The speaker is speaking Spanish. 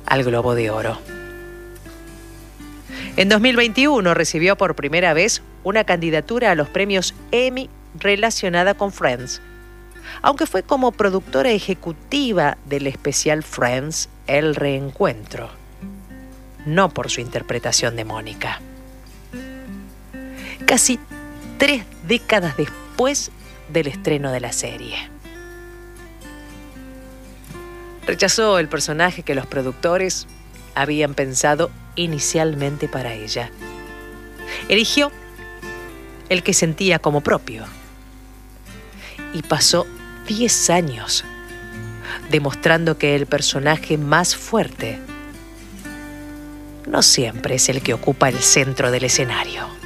al Globo de Oro. En 2021 recibió por primera vez una candidatura a los premios Emmy relacionada con Friends, aunque fue como productora ejecutiva del especial Friends, El Reencuentro, no por su interpretación de Mónica. Casi 3 décadas después del estreno de la serie. Rechazó el personaje que los productores habían pensado inicialmente para ella. Eligió el que sentía como propio. Y pasó 10 años demostrando que el personaje más fuerte no siempre es el que ocupa el centro del escenario.